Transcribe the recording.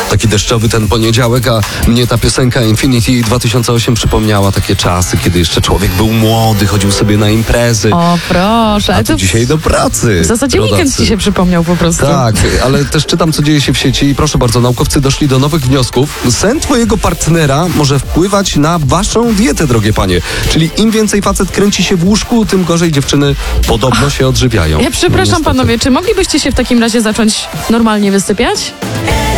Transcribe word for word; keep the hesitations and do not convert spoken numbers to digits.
Taki deszczowy ten poniedziałek, a mnie ta piosenka Infinity dwa tysiące osiem przypomniała takie czasy, kiedy jeszcze człowiek był młody, chodził sobie na imprezy. O, proszę. A Ale tu to dzisiaj do pracy. w zasadzie rodacy. weekend ci się przypomniał po prostu. Tak, ale też czytam, co dzieje się w sieci i proszę bardzo, naukowcy doszli do nowych wniosków. Sen twojego partnera może wpływać na waszą dietę, drogie panie. Czyli im więcej facet kręci się w łóżku, tym gorzej dziewczyny podobno się odżywiają. Ja przepraszam No, niestety. panowie, czy moglibyście się w takim razie zacząć normalnie wysypiać?